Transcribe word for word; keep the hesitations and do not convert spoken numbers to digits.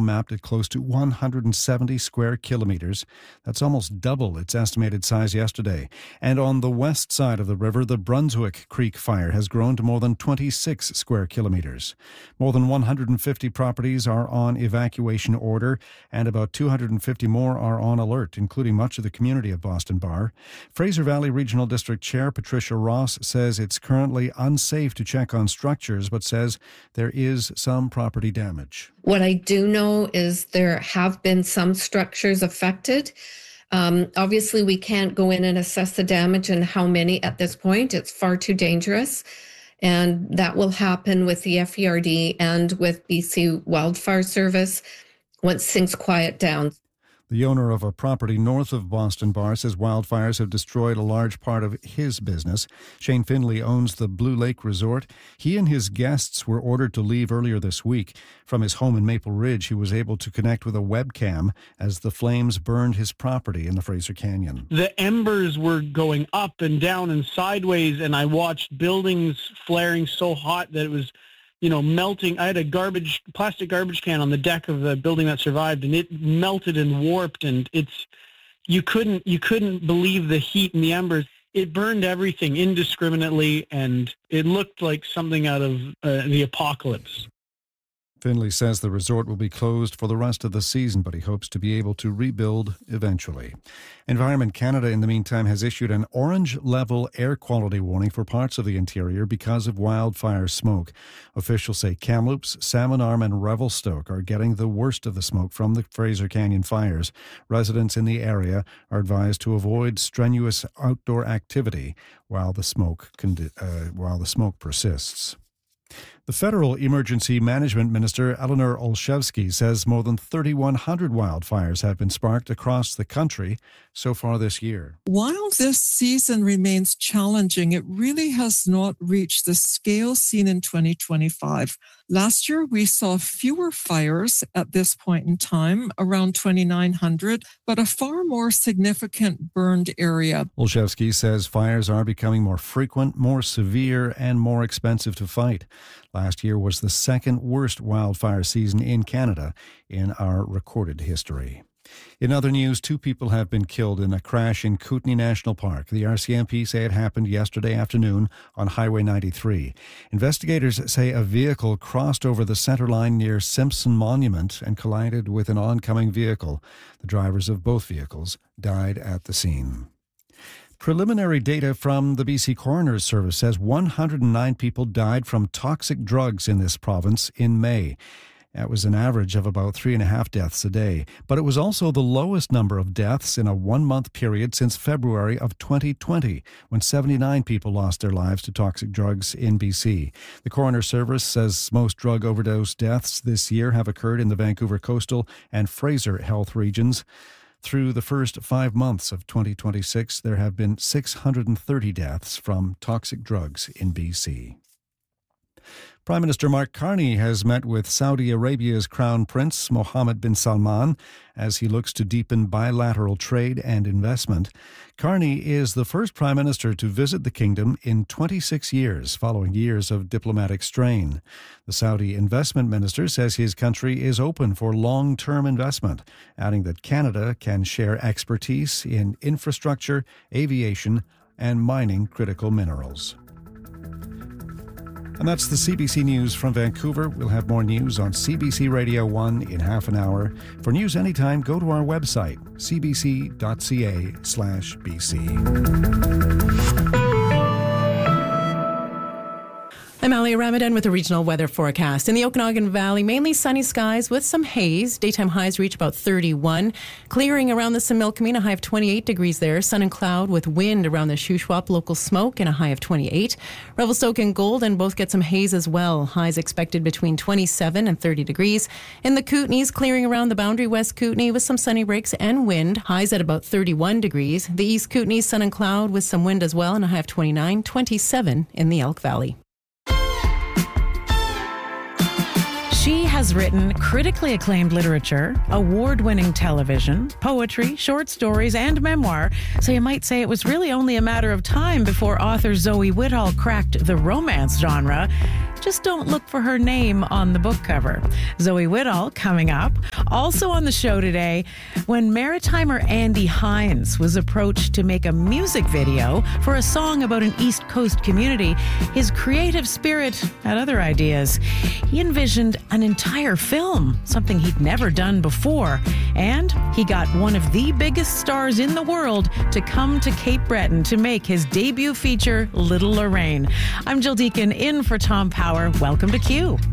mapped at close to one hundred seventy square kilometers. That's almost double its estimated size yesterday. And on the west side of the river, the Brunswick Creek fire has grown to more than twenty-six square kilometers. More than one hundred fifty properties are on evacuation order, and about two hundred fifty more are on alert, including much of the community of Boston Bar. Fraser Valley Regional District Chair Patricia Ross says it's currently unsafe to check on structures, but says there is some property damage. What I do know is there have been some structures affected. Um, obviously, we can't go in and assess the damage and how many at this point. It's far too dangerous. And that will happen with the F E R D and with B C Wildfire Service once things quiet down. The owner of a property north of Boston Bar says wildfires have destroyed a large part of his business. Shane Finley owns the Blue Lake Resort. He and his guests were ordered to leave earlier this week. From his home in Maple Ridge, he was able to connect with a webcam as the flames burned his property in the Fraser Canyon. The embers were going up and down and sideways, and I watched buildings flaring so hot that it was, you know, melting. I had a garbage, plastic garbage can on the deck of the building that survived, and it melted and warped, and it's, you couldn't, you couldn't believe the heat and the embers. It burned everything indiscriminately, and it looked like something out of uh, the apocalypse. Finley says the resort will be closed for the rest of the season, but he hopes to be able to rebuild eventually. Environment Canada, in the meantime, has issued an orange-level air quality warning for parts of the interior because of wildfire smoke. Officials say Kamloops, Salmon Arm and Revelstoke are getting the worst of the smoke from the Fraser Canyon fires. Residents in the area are advised to avoid strenuous outdoor activity while the smoke, con- uh, while the smoke persists. The Federal Emergency Management Minister, Eleanor Olszewski, says more than thirty-one hundred wildfires have been sparked across the country so far this year. While this season remains challenging, it really has not reached the scale seen in twenty twenty-five. Last year, we saw fewer fires at this point in time, around twenty-nine hundred, but a far more significant burned area. Olszewski says fires are becoming more frequent, more severe, and more expensive to fight. Last year was the second worst wildfire season in Canada in our recorded history. In other news, two people have been killed in a crash in Kootenay National Park. The R C M P say it happened yesterday afternoon on Highway ninety-three. Investigators say a vehicle crossed over the center line near Simpson Monument and collided with an oncoming vehicle. The drivers of both vehicles died at the scene. Preliminary data from the B C Coroner's Service says one hundred nine people died from toxic drugs in this province in May. That was an average of about three and a half deaths a day. But it was also the lowest number of deaths in a one-month period since February of twenty twenty, when seventy-nine people lost their lives to toxic drugs in B C. The Coroner's Service says most drug overdose deaths this year have occurred in the Vancouver Coastal and Fraser Health regions. Through the first five months of twenty twenty-six, there have been six hundred thirty deaths from toxic drugs in B C. Prime Minister Mark Carney has met with Saudi Arabia's Crown Prince Mohammed bin Salman as he looks to deepen bilateral trade and investment. Carney is the first Prime Minister to visit the kingdom in twenty-six years, following years of diplomatic strain. The Saudi Investment Minister says his country is open for long-term investment, adding that Canada can share expertise in infrastructure, aviation, and mining critical minerals. And that's the C B C News from Vancouver. We'll have more news on C B C Radio one in half an hour. For news anytime, go to our website, c b c dot c a slash b c. I'm Ali Ramadan with a regional weather forecast. In the Okanagan Valley, mainly sunny skies with some haze. Daytime highs reach about thirty-one. Clearing around the Similkameen, a high of twenty-eight degrees there. Sun and cloud with wind around the Shuswap, local smoke, and a high of twenty-eight. Revelstoke and Golden both get some haze as well. Highs expected between twenty-seven and thirty degrees. In the Kootenays, clearing around the Boundary West Kootenay with some sunny breaks and wind. Highs at about thirty-one degrees. The East Kootenays, sun and cloud with some wind as well, and a high of twenty-nine, twenty-seven in the Elk Valley. She has written critically acclaimed literature, award-winning television, poetry, short stories, and memoir, so you might say it was really only a matter of time before author Zoe Whitall cracked the romance genre. Just don't look for her name on the book cover. Zoe Whittall coming up. Also on the show today, when Maritimer Andy Hines was approached to make a music video for a song about an East Coast community, his creative spirit had other ideas. He envisioned an entire film, something he'd never done before. And he got one of the biggest stars in the world to come to Cape Breton to make his debut feature, Little Lorraine. I'm Jill Deacon in for Tom Power. Welcome to Q.